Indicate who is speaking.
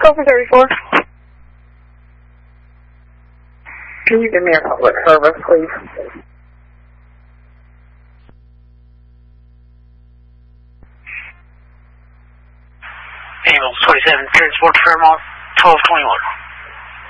Speaker 1: go for 34. Can you give me a public service, please?
Speaker 2: Ambulance 27, transport to Fairmont, 1221.